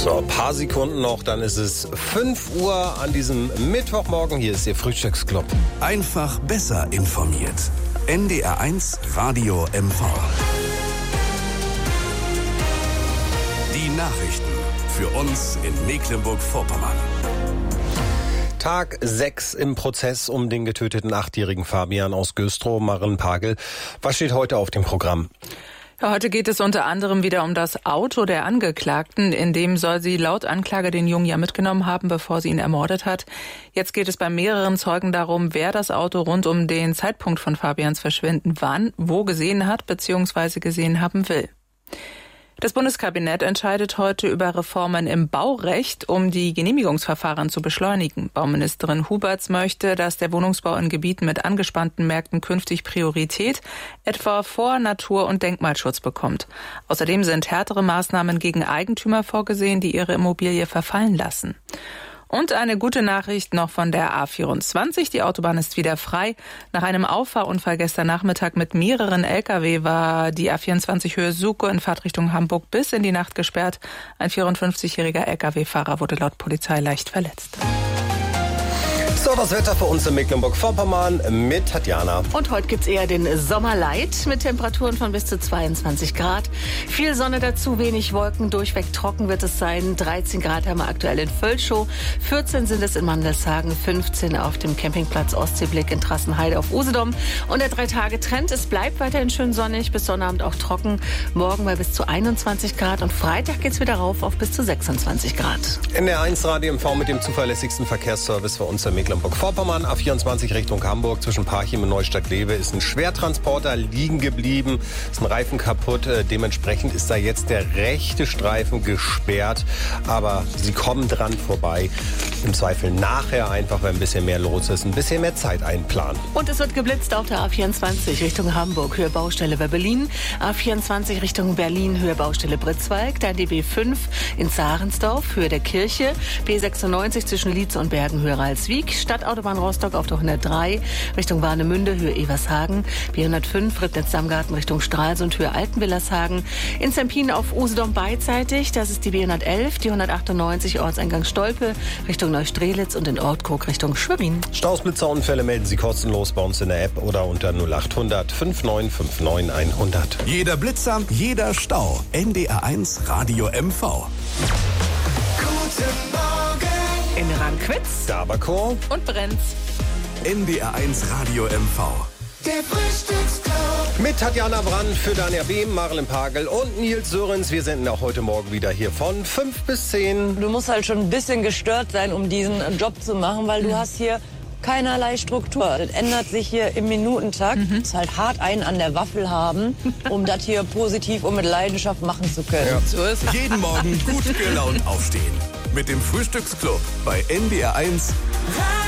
So, ein paar Sekunden noch, dann ist es 5 Uhr an diesem Mittwochmorgen. Hier ist Ihr Frühstücksclub. Einfach besser informiert. NDR1 Radio MV. Die Nachrichten für uns in Mecklenburg-Vorpommern. Tag 6 im Prozess um den getöteten 8-jährigen Fabian aus Güstrow, Maren Pagel. Was steht heute auf dem Programm? Ja, heute geht es unter anderem wieder um das Auto der Angeklagten. In dem soll sie laut Anklage den Jungen ja mitgenommen haben, bevor sie ihn ermordet hat. Jetzt geht es bei mehreren Zeugen darum, wer das Auto rund um den Zeitpunkt von Fabians Verschwinden wann, wo gesehen hat bzw. gesehen haben will. Das Bundeskabinett entscheidet heute über Reformen im Baurecht, um die Genehmigungsverfahren zu beschleunigen. Bauministerin Huberts möchte, dass der Wohnungsbau in Gebieten mit angespannten Märkten künftig Priorität, etwa vor Natur- und Denkmalschutz bekommt. Außerdem sind härtere Maßnahmen gegen Eigentümer vorgesehen, die ihre Immobilie verfallen lassen. Und eine gute Nachricht noch von der A24. Die Autobahn ist wieder frei. Nach einem Auffahrunfall gestern Nachmittag mit mehreren Lkw war die A24 Höhe Suckow in Fahrtrichtung Hamburg bis in die Nacht gesperrt. Ein 54-jähriger Lkw-Fahrer wurde laut Polizei leicht verletzt. So, das Wetter für uns in Mecklenburg-Vorpommern mit Tatjana. Und heute gibt's eher den Sommerlight mit Temperaturen von bis zu 22 Grad. Viel Sonne dazu, wenig Wolken, durchweg trocken wird es sein. 13 Grad haben wir aktuell in Völschow, 14 sind es in Mandelshagen, 15 auf dem Campingplatz Ostseeblick in Trassenheide auf Usedom. Und der 3-Tage-Trend, es bleibt weiterhin schön sonnig, bis Sonnabend auch trocken. Morgen bei bis zu 21 Grad und Freitag geht's wieder rauf auf bis zu 26 Grad. NDR1 Radio MV mit dem zuverlässigsten Verkehrsservice für uns in Mecklenburg-Vorpommern. A24 Richtung Hamburg zwischen Parchim und Neustadt-Lewe ist ein Schwertransporter liegen geblieben. Ist ein Reifen kaputt. Dementsprechend ist da jetzt der rechte Streifen gesperrt. Aber Sie kommen dran vorbei. Im Zweifel nachher einfach, wenn ein bisschen mehr los ist, ein bisschen mehr Zeit einplanen. Und es wird geblitzt auf der A24 Richtung Hamburg, Höhe Baustelle bei Berlin. A24 Richtung Berlin, Höhe Baustelle Britzwalk. Dann die B5 in Zahrensdorf, Höhe der Kirche. B96 zwischen Lietz und Bergen, Höhe Ralswiek. Stadtautobahn Rostock auf der 103 Richtung Warnemünde, Höhe Evershagen. B105 Ribnitz-Samgarten Richtung Stralsund, Höhe Altenwillershagen. In Zempin auf Usedom beidseitig, das ist die B111, die 198 Ortseingang Stolpe Richtung Neustrelitz und in Ortkrog Richtung Schwerin. Staus, Blitzerunfälle melden Sie kostenlos bei uns in der App oder unter 0800 5959 100. Jeder Blitzer, jeder Stau. NDR1 Radio MV. Guten Morgen. In Rankwitz Dabako Und Brenz. NDR1 Radio MV. Der Frühstücksclub. mit Tatjana Brandt für Daniel Behm, Maren Pagel und Nils Sörens. Wir senden auch heute Morgen wieder hier von 5 bis 10. Du musst halt schon ein bisschen gestört sein, um diesen Job zu machen, weil du hast hier keinerlei Struktur. Das ändert sich hier im Minutentakt. Du musst halt hart einen an der Waffel haben, um das hier positiv und mit Leidenschaft machen zu können. Ja. So ist es. Jeden Morgen gut gelaunt aufstehen. Mit dem Frühstücksclub bei NDR1